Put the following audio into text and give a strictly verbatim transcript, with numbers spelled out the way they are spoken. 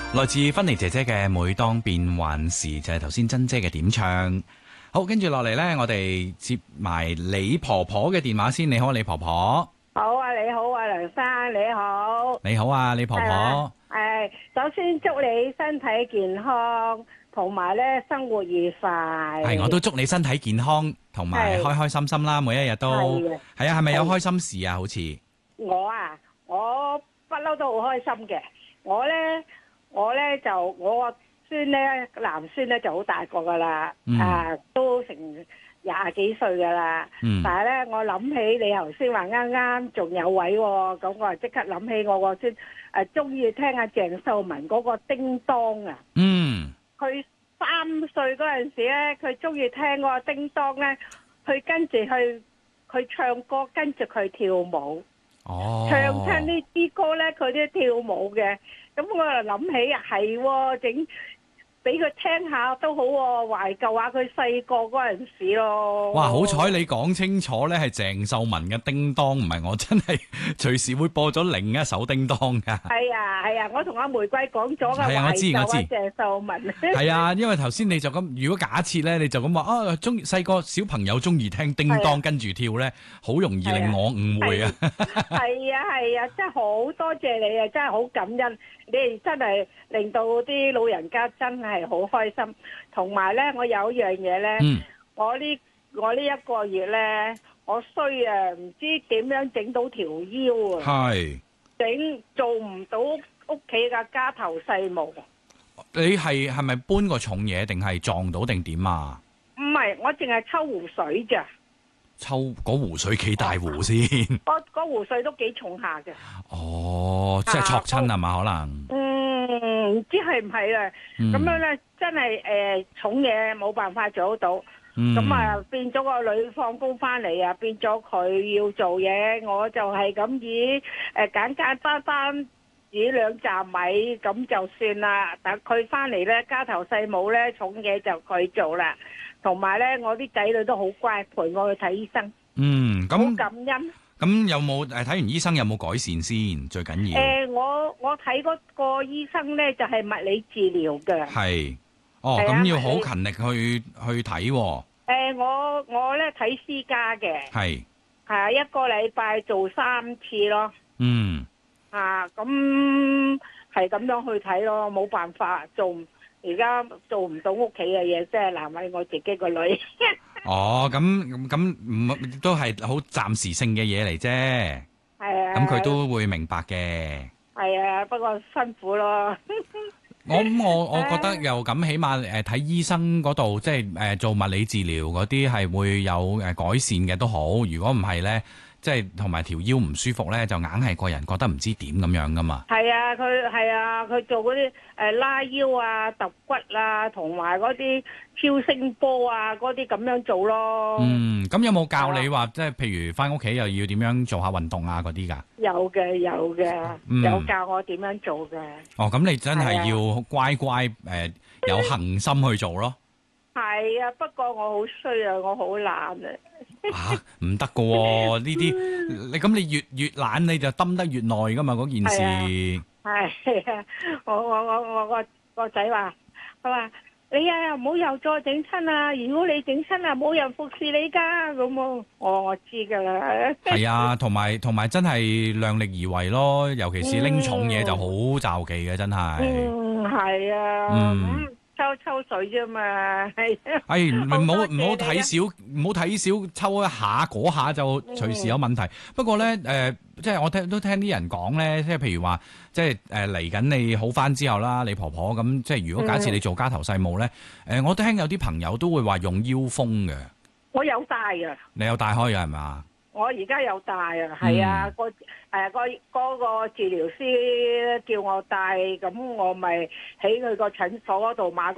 來自芬妮姐姐嘅每當變幻時，就係頭先珍姐嘅點唱。好，跟住落嚟呢，我哋接埋李婆婆嘅電話先。你好，李婆婆。 好啊，你好啊，梁生，你好。 你好啊，李婆婆。 誒，首先祝你身體健康，同埋咧生活愉快。 係，我都祝你身體健康，同埋開開心心啦，每一日都。係啊。係啊，係咪有開心事啊？好似。我啊，我不嬲都好開心嘅。我咧，我咧就我個孫咧，男孫咧就好大個噶啦，嗯、啊都成廿幾歲噶啦。嗯、但係咧，我諗起你頭先話啱啱仲有位喎、哦，咁我就即刻諗起我個孫誒，中意聽阿鄭秀文嗰個叮當啊。嗯。佢三歲嗰陣時咧，佢中意聽嗰個叮當咧，佢跟住去佢唱歌，跟住佢跳舞。哦。唱親呢啲歌咧，佢都跳舞嘅。咁我又諗起係整俾佢聽下都好喎，懷舊下佢細個嗰陣時咯。 哇！好彩你講清楚咧，係鄭秀文嘅《叮當》，唔係我真係隨時會播咗另一首《叮當》噶。係啊係啊，我同阿玫瑰講咗噶， 係啊，我知我知。 鄭秀文。 係啊，因為頭先你就咁，如果假設咧，你就咁話啊，中細個小朋友中意聽《叮當》跟住跳咧，好容易令我誤會啊。 係啊係啊，真係好多謝你啊，真係好感恩。你哋真係令到啲老人家真係好開心，同埋咧，我有一樣嘢咧，嗯、我呢我呢一個月咧，我衰啊，唔知點樣整到條腰啊，係整做唔到屋企嘅家頭細務。 你係係咪搬個重嘢，定係撞到定點啊？ 唔係，我淨係抽湖水咋。 抽嗰湖水幾大湖先？ 嗰嗰湖水都幾重下嘅。 哦，即係戳親係嘛？可能。 嗯，唔知係唔係啊？咁樣咧，真係誒重嘢冇辦法做到。咁啊，變咗個女放工翻嚟啊，變咗佢要做嘢，我就係咁以誒簡簡單單煮兩扎米咁就算啦。但佢翻嚟咧，家頭細務咧，重嘢就佢做啦。同埋咧，我啲仔女都好乖，陪我去睇醫生。嗯，咁好感恩。 咁有冇誒睇完醫生有冇改善先？最緊要。誒、 呃，我我睇嗰個醫生咧就係、是、物理治療嘅。係。 哦，咁、啊、要好勤力去去睇、哦。 誒、呃，我我咧睇私家嘅。係。係啊，一個禮拜做三次咯。嗯。啊，咁係咁樣去睇咯，冇辦法做。而家做唔到屋企嘅嘢，真係難為我自己個女。 哦，咁咁咁唔都係好暫時性嘅嘢嚟啫。係啊。咁佢都會明白嘅。 係啊，不過辛苦咯。 我我我覺得又咁，起碼誒睇醫生嗰度，即係誒做物理治療嗰啲係會有誒改善嘅都好。如果唔係咧，即係同埋條腰唔舒服咧，就硬係個人覺得唔知點咁樣噶嘛。 係啊，佢係啊，佢做嗰啲誒拉腰啊、揼骨啊，同埋嗰啲超聲波啊，嗰啲咁樣做咯。 嗯，咁有冇教你話，即係譬如翻屋企又要點樣做下運動啊嗰啲㗎？ 有嘅，有嘅，嗯、有教我點樣做嘅。 哦，咁你真係要乖乖誒、呃，有恆心去做咯。 係啊，不過我好衰啊，我好懶啊。 吓，唔得噶喎！呢啲你咁你越越懶，你就蹲得越耐噶嘛，嗰件事。 係啊，我我我我個個仔話，佢話你啊唔好又再整親啊！如果你整親啊，冇人服侍你噶咁我我我知噶啦。係啊，同埋同埋真係量力而為咯，尤其是拎重嘢就好罩忌嘅，真係。嗯，係啊。嗯。 抽抽水啫嘛，係。 哎，唔好唔好睇少，唔好睇少，抽一下嗰下就隨時有問題。嗯、不過咧，誒、呃，即係我聽都聽啲人講咧，即係譬如話，即係誒嚟緊你好翻之後啦，你婆婆咁，即係如果假設你做家頭細務咧，誒、嗯呃，我聽有啲朋友都會話用腰封嘅。 我有戴啊。你有戴開嘅係嘛？ 我而家有戴啊，係啊，個誒個嗰個治療師叫我戴，咁我咪喺佢個診所嗰度買。